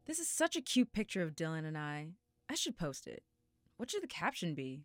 This is such a cute picture of Dylan and I. I should post it. What should the caption be?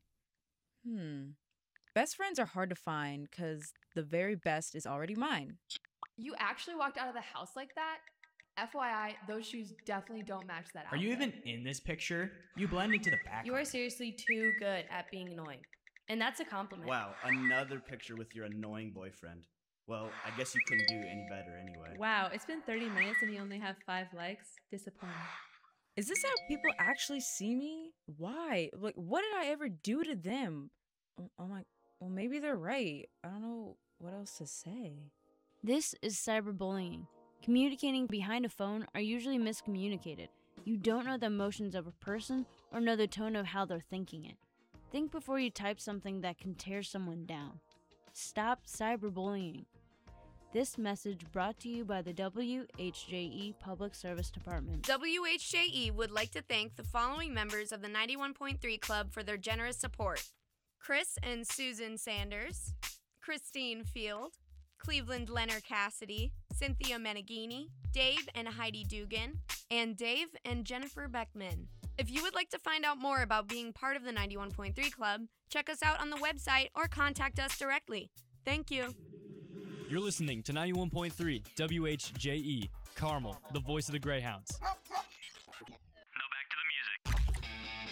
Best friends are hard to find because the very best is already mine. You actually walked out of the house like that? FYI, those shoes definitely don't match that outfit. Are you even in this picture? You blend into the background. You are seriously too good at being annoying. And that's a compliment. Wow, another picture with your annoying boyfriend. Well, I guess you couldn't do any better anyway. Wow, it's been 30 minutes and you only have 5 likes? Disappointing. Is this how people actually see me? Why? Like, what did I ever do to them? Oh my, well, maybe they're right. I don't know what else to say. This is cyberbullying. Communicating behind a phone are usually miscommunicated. You don't know the emotions of a person or know the tone of how they're thinking it. Think before you type something that can tear someone down. Stop cyberbullying. This message brought to you by the WHJE Public Service Department. WHJE would like to thank the following members of the 91.3 Club for their generous support. Chris and Susan Sanders, Christine Field, Cleveland Leonard Cassidy, Cynthia Meneghini, Dave and Heidi Dugan, and Dave and Jennifer Beckman. If you would like to find out more about being part of the 91.3 Club, check us out on the website or contact us directly. Thank you. You're listening to 91.3 WHJE, Carmel, the voice of the Greyhounds.